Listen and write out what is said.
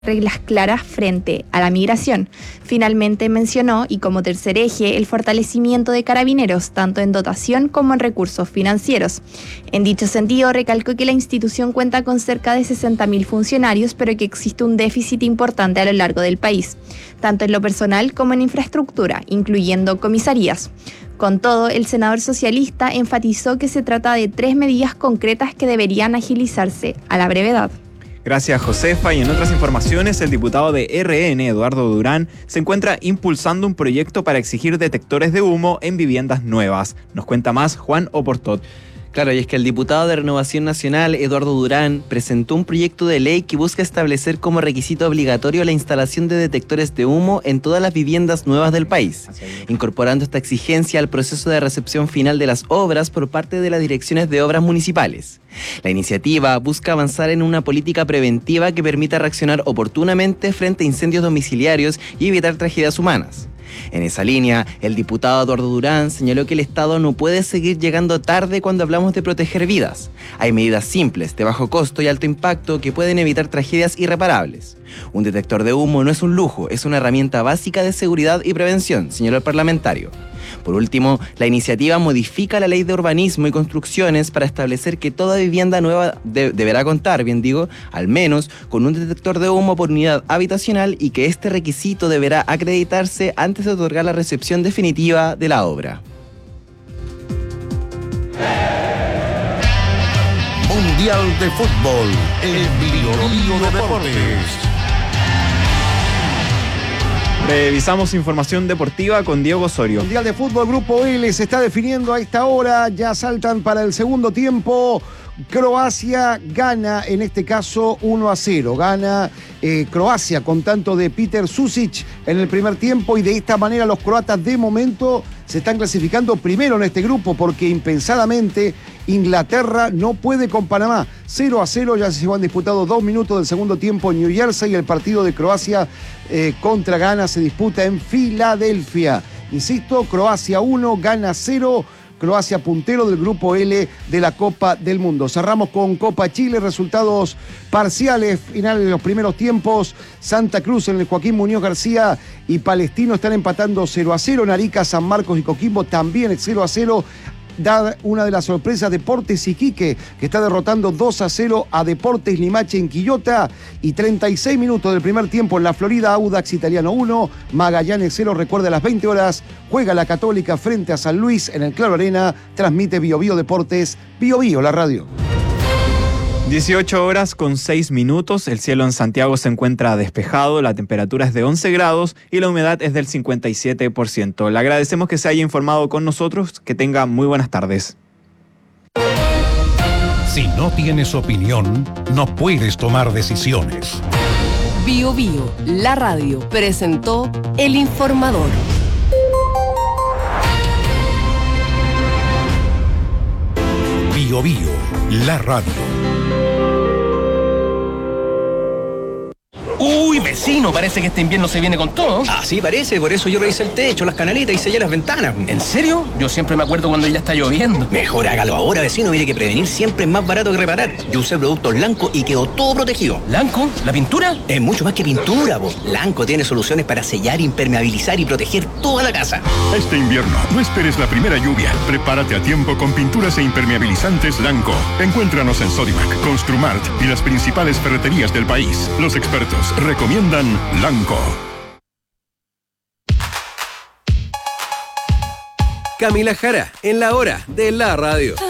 reglas claras frente a la migración. Finalmente mencionó, y como tercer eje, el fortalecimiento de Carabineros, tanto en dotación como en recursos financieros. En dicho sentido, recalcó que la institución cuenta con cerca de 60.000 funcionarios, pero que existe un déficit importante a lo largo del país, tanto en lo personal como en infraestructura, incluyendo comisarías. Con todo, el senador socialista enfatizó que se trata de 3 medidas concretas que deberían agilizarse a la brevedad. Gracias, Josefa. Y en otras informaciones, el diputado de RN, Eduardo Durán, se encuentra impulsando un proyecto para exigir detectores de humo en viviendas nuevas. Nos cuenta más Juan Oportot. Claro, y es que el diputado de Renovación Nacional, Eduardo Durán, presentó un proyecto de ley que busca establecer como requisito obligatorio la instalación de detectores de humo en todas las viviendas nuevas del país, incorporando esta exigencia al proceso de recepción final de las obras por parte de las direcciones de obras municipales. La iniciativa busca avanzar en una política preventiva que permita reaccionar oportunamente frente a incendios domiciliarios y evitar tragedias humanas. En esa línea, el diputado Eduardo Durán señaló que el Estado no puede seguir llegando tarde cuando hablamos de proteger vidas. Hay medidas simples, de bajo costo y alto impacto que pueden evitar tragedias irreparables. Un detector de humo no es un lujo, es una herramienta básica de seguridad y prevención, señaló el parlamentario. Por último, la iniciativa modifica la ley de urbanismo y construcciones para establecer que toda vivienda nueva deberá contar, al menos con un detector de humo por unidad habitacional y que este requisito deberá acreditarse antes de otorgar la recepción definitiva de la obra. Mundial de Fútbol, el Bio de Deportes. Revisamos información deportiva con Diego Osorio. Mundial de Fútbol, Grupo L se está definiendo a esta hora. Ya saltan para el segundo tiempo. Croacia gana, en este caso 1-0. Gana Croacia con tanto de Petar Sušić en el primer tiempo, y de esta manera los croatas de momento se están clasificando primero en este grupo, porque impensadamente Inglaterra no puede con Panamá. 0-0, ya se han disputado 2 minutos del segundo tiempo en New Jersey, y el partido de Croacia contra Ghana se disputa en Filadelfia. Insisto, Croacia 1, Ghana 0. Croacia puntero del Grupo L de la Copa del Mundo. Cerramos con Copa Chile, resultados parciales, finales de los primeros tiempos. Santa Cruz en el Joaquín Muñoz García y Palestino están empatando 0-0. Arica, San Marcos y Coquimbo también 0-0. Da una de las sorpresas Deportes Iquique, que está derrotando 2-0 a Deportes Limache en Quillota, y 36 minutos del primer tiempo en la Florida. Audax Italiano 1, Magallanes 0. Recuerda, a las 20 horas juega la Católica frente a San Luis en el Claro Arena. Transmite Bio Bio Deportes, Bio Bio, la radio. 18 horas con 6 minutos, el cielo en Santiago se encuentra despejado, la temperatura es de 11 grados y la humedad es del 57%. Le agradecemos que se haya informado con nosotros, que tenga muy buenas tardes. Si no tienes opinión, no puedes tomar decisiones. Bio Bio, la radio, presentó El Informador. Bio Bio, la radio. Uy, vecino, parece que este invierno se viene con todo. Así parece, por eso yo revisé el techo, las canaletas y sellé las ventanas. ¿En serio? Yo siempre me acuerdo cuando ya está lloviendo. Mejor hágalo ahora, vecino, mire que prevenir siempre es más barato que reparar. Yo usé productos Lanco y quedó todo protegido. ¿Lanco? ¿La pintura? Es mucho más que pintura, vos. Lanco tiene soluciones para sellar, impermeabilizar y proteger toda la casa. Este invierno, no esperes la primera lluvia. Prepárate a tiempo con pinturas e impermeabilizantes Lanco. Encuéntranos en Sodimac, Construmart y las principales ferreterías del país. Los expertos recomiendan Lanco. Camila Jara, en la hora de la radio.